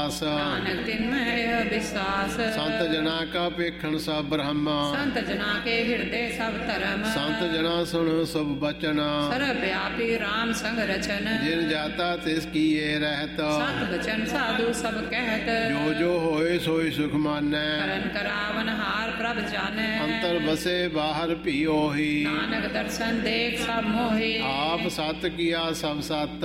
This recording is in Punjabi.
ਰਾਸ। ਨਾਨਕ ਤਿਨ ਮੈਂ ਇਹ ਵਿਸ਼ਵਾਸ। ਸੰਤ ਜਨਾ ਕਾ ਪੇਖਣ ਸਭ ਬ੍ਰਹਮ। ਸੰਤ ਜਨਾ ਕੇ ਹਿਰਦੇ ਸਭ ਧਰਮ। ਸੰਤ ਜਨਾ ਸੁਣ ਸਭ ਬਚਨ। ਸਰਬ ਵਿਆਪੀ ਰਾਮ ਸੰਗ ਰਚਨ। ਜਿਨ ਜਾਤਾ ਤਿਸ ਕੀਏ ਰਹਿਤ। ਸਤ ਬਚਨ ਸਾਧੂ ਸਭ ਕਹਿਤ। ਜੋ ਜੋ ਹੋਏ ਸੋਈ ਸੁਖ ਮਾਨੈ। ਕਰਨ ਕਰਾਵਨ ਹਾਰ ਪ੍ਰਭ ਜਾਣੈ। ਅੰਤਰ ਬਸੇ ਬਾਹਰ ਭੀ ਉਹੀ। ਨਾਨਕ ਦਰਸ਼ਨ ਦੇਖ ਸਭ ਮੋਹੀ। ਆਪ ਸਤ ਕੀਆ ਸਭ ਸਤ।